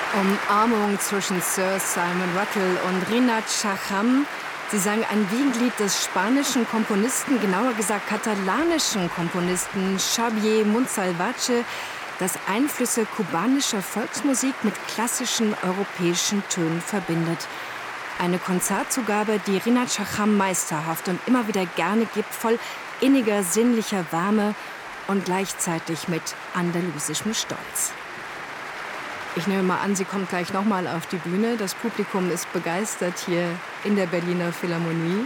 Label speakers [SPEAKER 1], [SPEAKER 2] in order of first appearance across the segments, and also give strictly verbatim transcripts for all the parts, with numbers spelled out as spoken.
[SPEAKER 1] Umarmung zwischen Sir Simon Rattle und Rinat Shacham. Sie sang ein Wiegenlied des spanischen Komponisten, genauer gesagt katalanischen Komponisten Xavier Montsalvatge, das Einflüsse kubanischer Volksmusik mit klassischen europäischen Tönen verbindet. Eine Konzertzugabe, die Rinat Shacham meisterhaft und immer wieder gerne gibt, voll inniger, sinnlicher Wärme und gleichzeitig mit andalusischem Stolz. Ich nehme mal an, sie kommt gleich nochmal auf die Bühne. Das Publikum ist begeistert hier in der Berliner Philharmonie.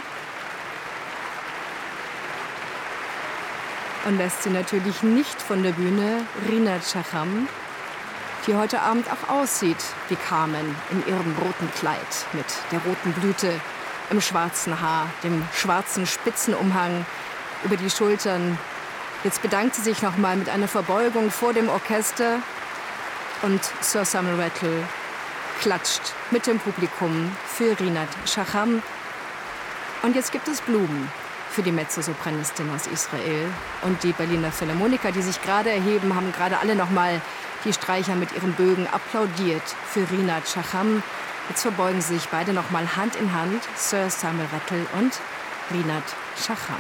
[SPEAKER 1] Und lässt sie natürlich nicht von der Bühne Rinat Shacham, die heute Abend auch aussieht wie Carmen in ihrem roten Kleid mit der roten Blüte, im schwarzen Haar, dem schwarzen Spitzenumhang über die Schultern. Jetzt bedankt sie sich nochmal mit einer Verbeugung vor dem Orchester. Und Sir Simon Rattle klatscht mit dem Publikum für Rinat Shacham. Und jetzt gibt es Blumen für die Mezzosopranistin aus Israel. Und die Berliner Philharmoniker, die sich gerade erheben, haben gerade alle noch mal die Streicher mit ihren Bögen applaudiert für Rinat Shacham. Jetzt verbeugen sie sich beide noch mal Hand in Hand, Sir Simon Rattle und Rinat Shacham.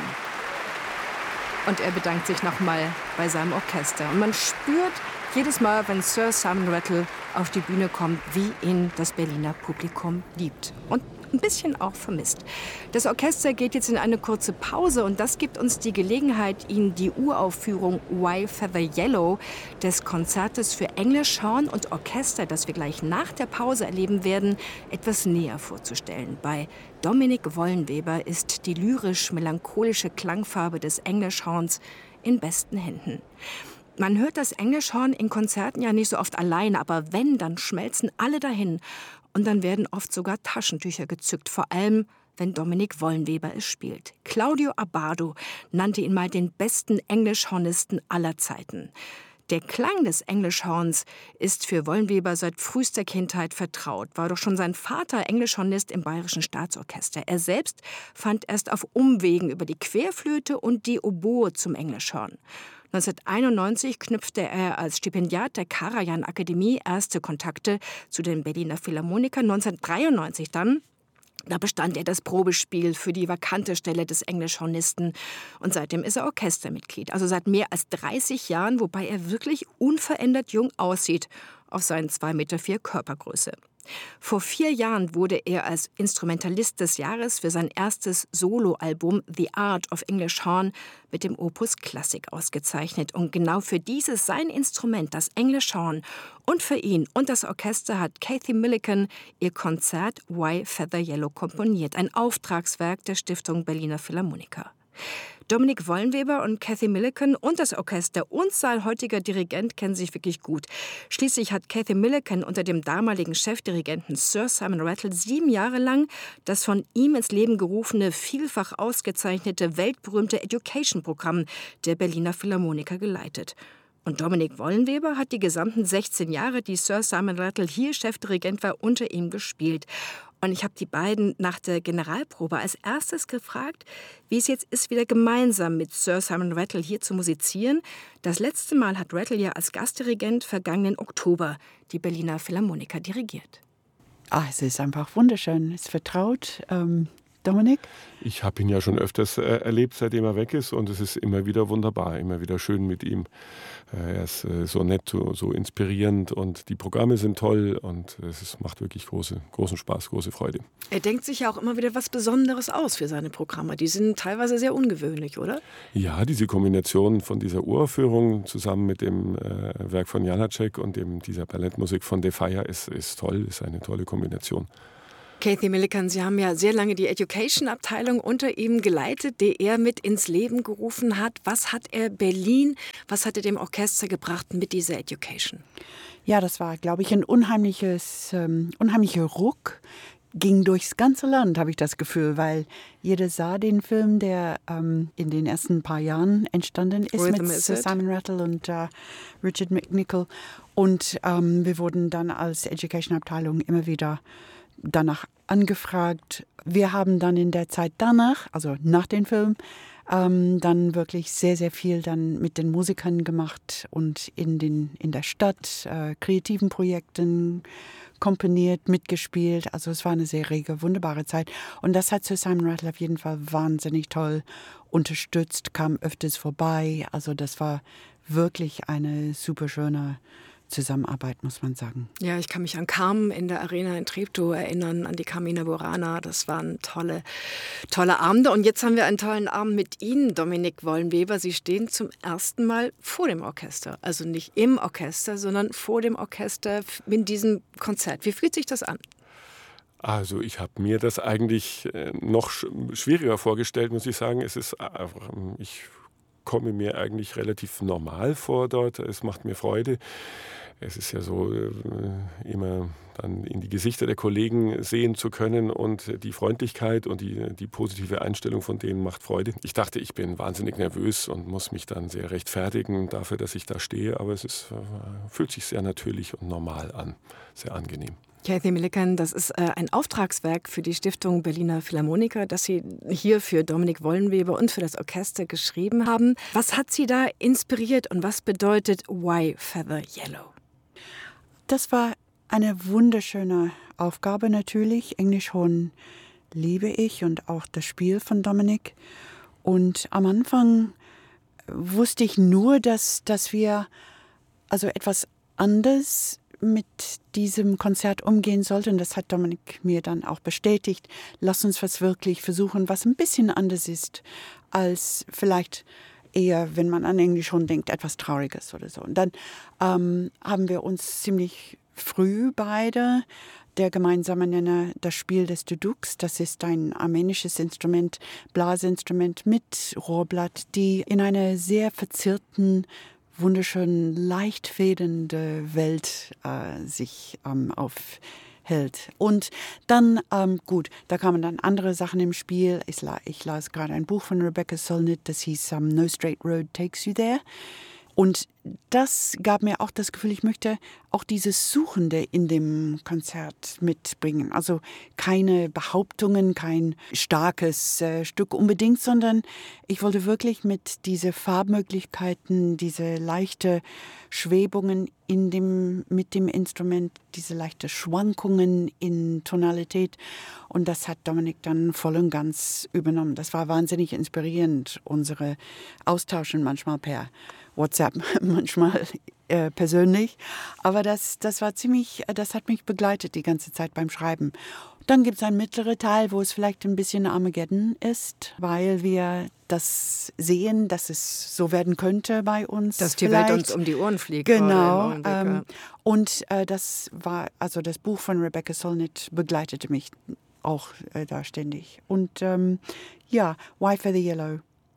[SPEAKER 1] Und er bedankt sich noch mal bei seinem Orchester. Und man spürt jedes Mal, wenn Sir Simon Rattle auf die Bühne kommt, wie ihn das Berliner Publikum liebt und ein bisschen auch vermisst. Das Orchester geht jetzt in eine kurze Pause und das gibt uns die Gelegenheit, Ihnen die Uraufführung Why Feather Yellow des Konzertes für Englischhorn und Orchester, das wir gleich nach der Pause erleben werden, etwas näher vorzustellen. Bei Dominik Wollenweber ist die lyrisch-melancholische Klangfarbe des Englischhorns in besten Händen. Man hört das Englischhorn in Konzerten ja nicht so oft allein, aber wenn, dann schmelzen alle dahin. Und dann werden oft sogar Taschentücher gezückt, vor allem, wenn Dominik Wollenweber es spielt. Claudio Abbado nannte ihn mal den besten Englischhornisten aller Zeiten. Der Klang des Englischhorns ist für Wollenweber seit frühester Kindheit vertraut. War doch schon sein Vater Englischhornist im Bayerischen Staatsorchester. Er selbst fand erst auf Umwegen über die Querflöte und die Oboe zum Englischhorn. neunzehnhunderteinundneunzig knüpfte er als Stipendiat der Karajan-Akademie erste Kontakte zu den Berliner Philharmonikern. neunzehnhundertdreiundneunzig dann, da bestand er das Probespiel für die vakante Stelle des Englischhornisten. Und seitdem ist er Orchestermitglied. Also seit mehr als dreißig Jahren, wobei er wirklich unverändert jung aussieht auf seinen zwei Meter vier Körpergröße. Vor vier Jahren wurde er als Instrumentalist des Jahres für sein erstes Soloalbum The Art of English Horn mit dem Opus Classic ausgezeichnet. Und genau für dieses sein Instrument, das English Horn, und für ihn und das Orchester hat Cathy Millican ihr Konzert Why Feather Yellow komponiert, ein Auftragswerk der Stiftung Berliner Philharmoniker. Dominik Wollenweber und Cathy Millican und das Orchester und sein heutiger Dirigent kennen sich wirklich gut. Schließlich hat Cathy Millican unter dem damaligen Chefdirigenten Sir Simon Rattle sieben Jahre lang das von ihm ins Leben gerufene, vielfach ausgezeichnete, weltberühmte Education-Programm der Berliner Philharmoniker geleitet. Und Dominik Wollenweber hat die gesamten sechzehn Jahre, die Sir Simon Rattle hier Chefdirigent war, unter ihm gespielt. Und ich habe die beiden nach der Generalprobe als erstes gefragt, wie es jetzt ist, wieder gemeinsam mit Sir Simon Rattle hier zu musizieren. Das letzte Mal hat Rattle ja als Gastdirigent vergangenen Oktober die Berliner Philharmoniker dirigiert.
[SPEAKER 2] Ah, es ist einfach wunderschön, es ist vertraut. Ähm, Dominik?
[SPEAKER 3] Ich habe ihn ja schon öfters äh, erlebt, seitdem er weg ist, und es ist immer wieder wunderbar, immer wieder schön mit ihm. Äh, er ist äh, so nett, so, so inspirierend und die Programme sind toll und es ist, macht wirklich große, großen Spaß, große Freude.
[SPEAKER 1] Er denkt sich ja auch immer wieder was Besonderes aus für seine Programme. Die sind teilweise sehr ungewöhnlich, oder?
[SPEAKER 3] Ja, diese Kombination von dieser Uraufführung zusammen mit dem äh, Werk von Janáček und dem, dieser Ballettmusik von De Falla ist, ist toll, ist eine tolle Kombination.
[SPEAKER 1] Cathy Millican, Sie haben ja sehr lange die Education-Abteilung unter ihm geleitet, die er mit ins Leben gerufen hat. Was hat er Berlin, was hat er dem Orchester gebracht mit dieser Education?
[SPEAKER 2] Ja, das war, glaube ich, ein unheimliches, ähm, unheimlicher Ruck. Ging durchs ganze Land, habe ich das Gefühl, weil jeder sah den Film, der ähm, in den ersten paar Jahren entstanden ist
[SPEAKER 1] Rhythm
[SPEAKER 2] mit Sir Simon Rattle und äh, Richard McNichol. Und ähm, wir wurden dann als Education-Abteilung immer wieder danach angefragt. Wir haben dann in der Zeit danach, also nach dem Film, Ähm, dann wirklich sehr, sehr viel dann mit den Musikern gemacht und in, den, in der Stadt äh, kreativen Projekten komponiert, mitgespielt. Also es war eine sehr rege, wunderbare Zeit. Und das hat Sir Simon Rattle auf jeden Fall wahnsinnig toll unterstützt, kam öfters vorbei. Also das war wirklich eine super schöne Zusammenarbeit, muss man sagen.
[SPEAKER 1] Ja, ich kann mich an Carmen in der Arena in Treptow erinnern, an die Carmina Burana. Das waren tolle, tolle Abende. Und jetzt haben wir einen tollen Abend mit Ihnen, Dominik Wollenweber. Sie stehen zum ersten Mal vor dem Orchester. Also nicht im Orchester, sondern vor dem Orchester in diesem Konzert. Wie fühlt sich das an?
[SPEAKER 3] Also ich habe mir das eigentlich noch schwieriger vorgestellt, muss ich sagen. Es ist einfach, ich komme mir eigentlich relativ normal vor dort. Es macht mir Freude. Es ist ja so, immer dann in die Gesichter der Kollegen sehen zu können und die Freundlichkeit und die, die positive Einstellung von denen macht Freude. Ich dachte, ich bin wahnsinnig nervös und muss mich dann sehr rechtfertigen dafür, dass ich da stehe, aber es ist, fühlt sich sehr natürlich und normal an, sehr angenehm.
[SPEAKER 1] Kathy Millikan, das ist äh, ein Auftragswerk für die Stiftung Berliner Philharmoniker, das Sie hier für Dominik Wollenweber und für das Orchester geschrieben haben. Was hat Sie da inspiriert und was bedeutet Why Feather Yellow?
[SPEAKER 2] Das war eine wunderschöne Aufgabe natürlich. Englischhorn liebe ich und auch das Spiel von Dominik. Und am Anfang wusste ich nur, dass, dass wir also etwas anders mit diesem Konzert umgehen sollten. Das hat Dominik mir dann auch bestätigt. Lass uns was wirklich versuchen, was ein bisschen anders ist, als vielleicht eher, wenn man an Englischhorn denkt, etwas Trauriges oder so. Und dann ähm, haben wir uns ziemlich früh beide der gemeinsame Nenner das Spiel des Duduks. Das ist ein armenisches Instrument, Blasinstrument mit Rohrblatt, die in einer sehr verzierten, wunderschön leicht federnde Welt äh, sich ähm, aufhält. Und dann, ähm, gut, da kamen dann andere Sachen im Spiel. Ich, la- ich las gerade ein Buch von Rebecca Solnit, das hieß um, No Straight Road Takes You There. Und das gab mir auch das Gefühl, ich möchte auch dieses Suchende in dem Konzert mitbringen. Also keine Behauptungen, kein starkes äh, Stück unbedingt, sondern ich wollte wirklich mit diese Farbmöglichkeiten, diese leichte Schwebungen in dem, mit dem Instrument, diese leichte Schwankungen in Tonalität. Und das hat Dominik dann voll und ganz übernommen. Das war wahnsinnig inspirierend, unsere Austauschen manchmal per WhatsApp, manchmal äh, persönlich. Aber das, das war ziemlich, das hat mich begleitet die ganze Zeit beim Schreiben. Dann gibt es einen mittleren Teil, wo es vielleicht ein bisschen Armageddon ist, weil wir das sehen, dass es so werden könnte bei uns.
[SPEAKER 1] Dass die
[SPEAKER 2] vielleicht.
[SPEAKER 1] Welt uns um die Ohren fliegt.
[SPEAKER 2] Genau. Ähm, und äh, das war, also das Buch von Rebecca Solnit begleitete mich auch äh, da ständig. Und ähm, ja, Why Feather Yellow?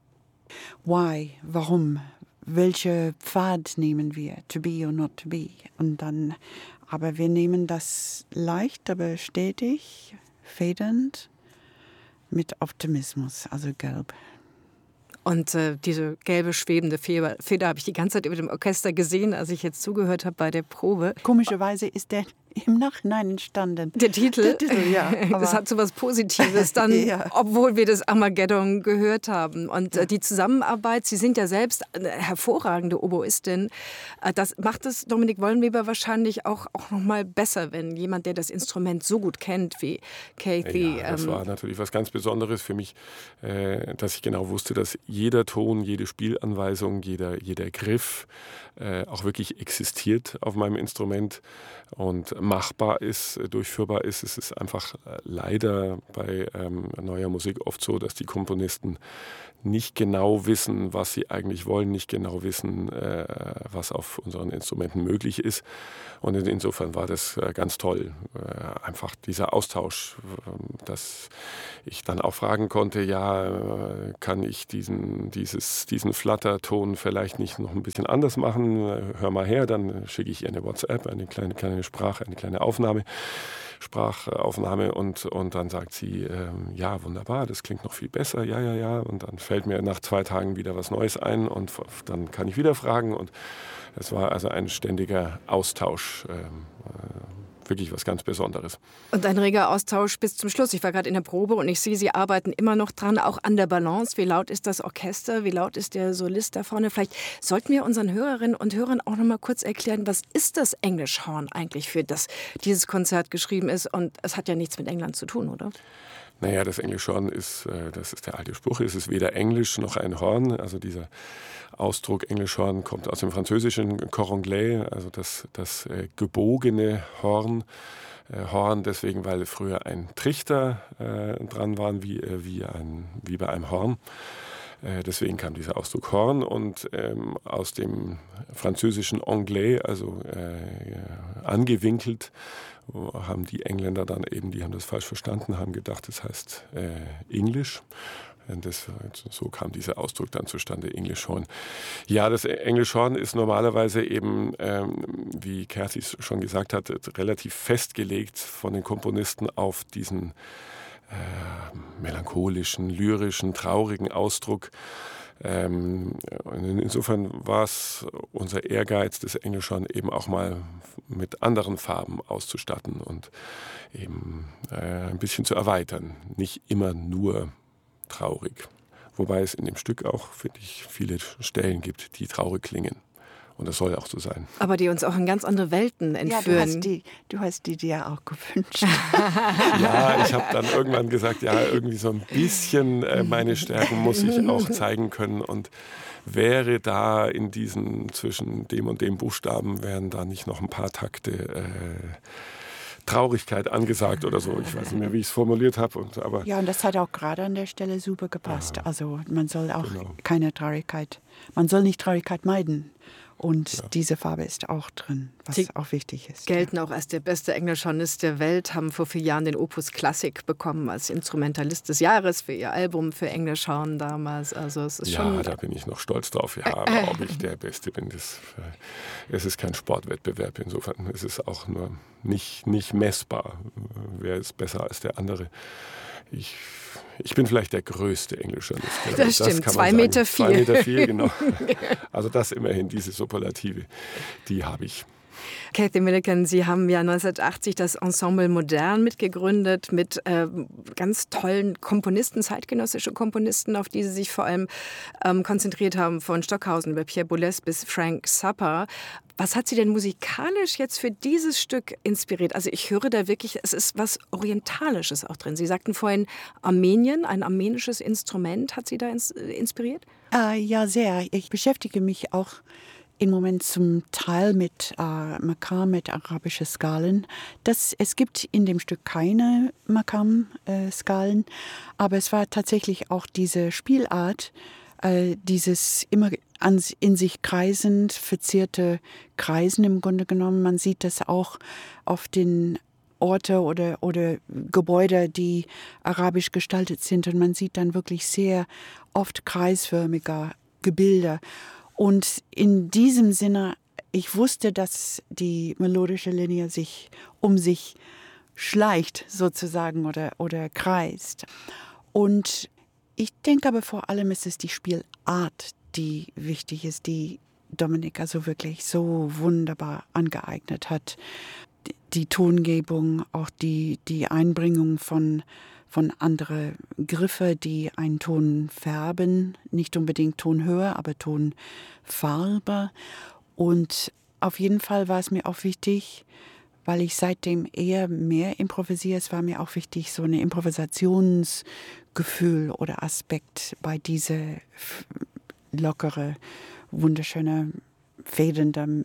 [SPEAKER 2] Why? Warum? Welche Pfad nehmen wir? To be or not to be? Und dann, aber wir nehmen das leicht, aber stetig, federnd, mit Optimismus, also gelb.
[SPEAKER 1] Und äh, diese gelbe, schwebende Feder, Feder habe ich die ganze Zeit über dem Orchester gesehen, als ich jetzt zugehört habe bei der Probe.
[SPEAKER 2] Komischerweise ist der im Nachhinein entstanden.
[SPEAKER 1] Der Titel,
[SPEAKER 2] der Titel ja,
[SPEAKER 1] das hat so was Positives dann, ja. Obwohl wir das Armageddon gehört haben. Und ja. äh, die Zusammenarbeit, Sie sind ja selbst eine hervorragende Oboistin, äh, das macht es Dominik Wollenweber wahrscheinlich auch, auch noch mal besser, wenn jemand, der das Instrument so gut kennt wie Kathy.
[SPEAKER 3] Ja, das
[SPEAKER 1] ähm,
[SPEAKER 3] war natürlich was ganz Besonderes für mich, äh, dass ich genau wusste, dass jeder Ton, jede Spielanweisung, jeder, jeder Griff äh, auch wirklich existiert auf meinem Instrument und machbar ist, durchführbar ist. Es ist einfach leider bei ähm, neuer Musik oft so, dass die Komponisten nicht genau wissen, was sie eigentlich wollen, nicht genau wissen, äh, was auf unseren Instrumenten möglich ist. Und insofern war das äh, ganz toll. Äh, einfach dieser Austausch, äh, dass ich dann auch fragen konnte, ja, äh, kann ich diesen, dieses, diesen Flatterton vielleicht nicht noch ein bisschen anders machen? Hör mal her, dann schicke ich ihr eine WhatsApp, eine kleine, kleine Sprache, eine kleine Aufnahme. Sprachaufnahme und, und dann sagt sie, äh, ja, wunderbar, das klingt noch viel besser, ja, ja, ja. Und dann fällt mir nach zwei Tagen wieder was Neues ein und dann kann ich wieder fragen. Und es war also ein ständiger Austausch. Ähm, wirklich was ganz Besonderes.
[SPEAKER 1] Und ein reger Austausch bis zum Schluss. Ich war gerade in der Probe und ich sehe, Sie arbeiten immer noch dran, auch an der Balance. Wie laut ist das Orchester? Wie laut ist der Solist da vorne? Vielleicht sollten wir unseren Hörerinnen und Hörern auch noch mal kurz erklären, was ist das Englischhorn eigentlich, für das dieses Konzert geschrieben ist? Und es hat ja nichts mit England zu tun, oder?
[SPEAKER 3] Naja, das Englischhorn ist, das ist der alte Spruch, es ist weder Englisch noch ein Horn. Also dieser Ausdruck Englischhorn kommt aus dem französischen Cor anglais, also das, das äh, gebogene Horn. Äh, Horn deswegen, weil früher ein Trichter äh, dran war, wie, äh, wie, ein, wie bei einem Horn. Äh, deswegen kam dieser Ausdruck Horn und ähm, aus dem französischen Anglais, also äh, angewinkelt, haben die Engländer dann eben, die haben das falsch verstanden, haben gedacht, das heißt äh, Englisch. Das, so kam dieser Ausdruck dann zustande, Englischhorn. Ja, das Englischhorn ist normalerweise eben, ähm, wie Kathy schon gesagt hat, relativ festgelegt von den Komponisten auf diesen äh, melancholischen, lyrischen, traurigen Ausdruck. Ähm, insofern war es unser Ehrgeiz, das Englischhorn eben auch mal mit anderen Farben auszustatten und eben äh, ein bisschen zu erweitern. Nicht immer nur traurig. Wobei es in dem Stück auch, finde ich, viele Stellen gibt, die traurig klingen. Und das soll auch so sein.
[SPEAKER 1] Aber die uns auch in ganz andere Welten entführen.
[SPEAKER 2] Ja, du hast die, du hast die dir auch gewünscht.
[SPEAKER 3] Ja, ich habe dann irgendwann gesagt, ja, irgendwie so ein bisschen äh, meine Stärken muss ich auch zeigen können. Und wäre da in diesen, zwischen dem und dem Buchstaben, wären da nicht noch ein paar Takte äh, Traurigkeit angesagt oder so. Ich weiß nicht mehr, wie ich es formuliert habe. Und, aber
[SPEAKER 2] ja, und das hat auch gerade an der Stelle super gepasst.
[SPEAKER 3] Ja,
[SPEAKER 2] also man soll auch
[SPEAKER 3] genau.
[SPEAKER 2] keine Traurigkeit, man soll nicht Traurigkeit meiden. Und
[SPEAKER 3] ja.
[SPEAKER 2] diese Farbe ist auch drin, was
[SPEAKER 1] Sie
[SPEAKER 2] auch wichtig ist.
[SPEAKER 1] Gelten auch als der beste Englischhornist der Welt, haben vor vier Jahren den Opus Classic bekommen als Instrumentalist des Jahres für ihr Album für Englischhorn damals. Also es ist
[SPEAKER 3] ja,
[SPEAKER 1] schon
[SPEAKER 3] da bin ich noch stolz drauf. Ja, aber ob ich der Beste bin, das, äh, es ist kein Sportwettbewerb. Insofern ist es auch nur nicht, nicht messbar. Wer ist besser als der andere? Ich, ich bin vielleicht der größte Englischhornist.
[SPEAKER 1] Das stimmt, das zwei Meter vier.
[SPEAKER 3] Zwei Meter vier, genau. Also das immerhin, diese Superlative, die habe ich.
[SPEAKER 1] Kathy Millican, Sie haben ja neunzehnhundertachtzig das Ensemble Modern mitgegründet mit äh, ganz tollen Komponisten, zeitgenössische Komponisten, auf die Sie sich vor allem ähm, konzentriert haben, von Stockhausen über Pierre Boulez bis Frank Zappa. Was hat Sie denn musikalisch jetzt für dieses Stück inspiriert? Also ich höre da wirklich, es ist was Orientalisches auch drin. Sie sagten vorhin Armenien, ein armenisches Instrument. Hat Sie da ins, äh, inspiriert?
[SPEAKER 2] Äh, ja, sehr. Ich beschäftige mich auch im Moment zum Teil mit äh, Makam, mit arabischen Skalen. Das, es gibt in dem Stück keine Makam-Skalen, äh, aber es war tatsächlich auch diese Spielart, äh, dieses immer an, in sich kreisend, verzierte Kreisen im Grunde genommen. Man sieht das auch auf den Orte oder, oder Gebäude, die arabisch gestaltet sind. Und man sieht dann wirklich sehr oft kreisförmige Gebilde. Und in diesem Sinne, ich wusste, dass die melodische Linie sich um sich schleicht sozusagen oder, oder kreist. Und ich denke aber vor allem ist es die Spielart, die wichtig ist, die Dominik also wirklich so wunderbar angeeignet hat. Die, die Tongebung, auch die, die Einbringung von von andere Griffe, die einen Ton färben, nicht unbedingt Tonhöhe, aber Tonfarbe. Und auf jeden Fall war es mir auch wichtig, weil ich seitdem eher mehr improvisiere, es war mir auch wichtig, so ein Improvisationsgefühl oder Aspekt bei dieser lockere, wunderschöne, federnde,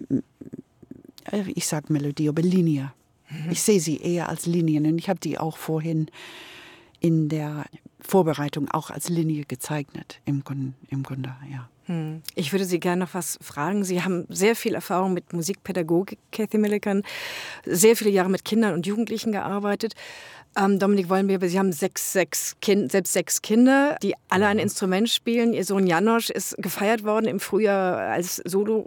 [SPEAKER 2] ich sag Melodie, aber Linie. Mhm. Ich sehe sie eher als Linien und ich habe die auch vorhin in der Vorbereitung auch als Linie gezeichnet, im Grunde, im Grunde, ja.
[SPEAKER 1] Hm. Ich würde Sie gerne noch was fragen. Sie haben sehr viel Erfahrung mit Musikpädagogik, Kathy Millican, sehr viele Jahre mit Kindern und Jugendlichen gearbeitet. Ähm, Dominik Wollenberger, Sie haben sechs, sechs kind, selbst sechs Kinder, die alle ein Instrument spielen. Ihr Sohn Janosch ist gefeiert worden im Frühjahr als Solo